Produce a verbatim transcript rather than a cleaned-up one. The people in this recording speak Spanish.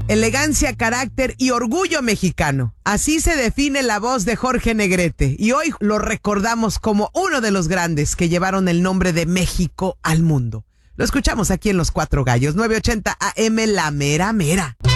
elegancia, carácter y orgullo mexicano. Así se define la voz de Jorge Negrete y hoy lo recordamos como uno de los grandes que llevaron el nombre de México al mundo. Lo escuchamos aquí en Los Cuatro Gallos, nueve ochenta A M, La Mera Mera.